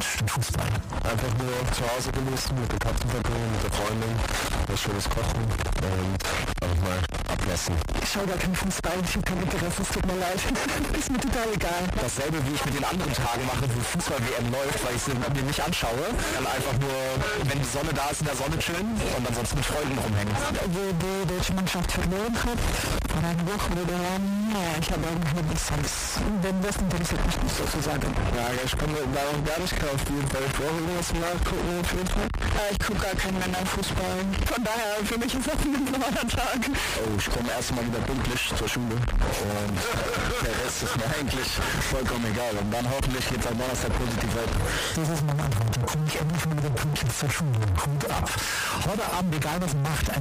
den Fußball? Einfach nur zu Hause genießen, mit der Katzen verbringen, mit der Freundin, was schönes kochen und einfach mal ablassen. Ich schaue gar keinen Fußball, ich habe kein Interesse, es tut mir leid. Ist mir total egal. Dasselbe, wie ich mit den anderen Tagen mache, wo Fußball-WM läuft, weil ich sie mir nicht anschaue. Dann einfach nur, wenn die Sonne da ist, in der Sonne chillen und ansonsten mit Freunden rumhängen. Wo die deutsche Mannschaft verloren hat, vor einer Woche oder ich habe irgendwie nichts sonst. Denn das interessiert mich nicht sozusagen. Ja, ich komme darauf gar nicht klar auf jeden Fall. Ich brauche irgendwas zum Nachgucken auf jeden Fall. Ich gucke gar keinen Männerfußball. Von daher, für mich ist das ein normaler Tag. Oh, ich komme erst mal wieder pünktlich zur Schule und der Rest ist mir eigentlich vollkommen egal. Und dann hoffentlich geht es am Donnerstag positiv weiter. Das ist meine Antwort. Da komme ich endlich mal wieder pünktlich zur Schule. Hut ab. Heute Abend, egal was man macht,